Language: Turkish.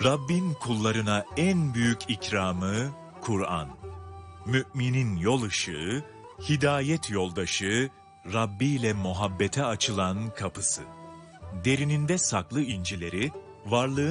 Rabbin kullarına en büyük ikramı Kur'an. Müminin yol ışığı, hidayet yoldaşı, Rabbi ile muhabbete açılan kapısı. Derininde saklı incileri, varlığın